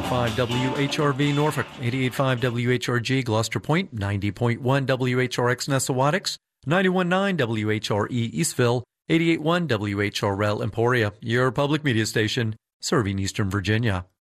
88.5 WHRV Norfolk, 88.5 WHRG Gloucester Point, 90.1 WHRX Nessawaticks, 91.9 WHRE Eastville, 88.1 WHRL Emporia, your public media station serving Eastern Virginia.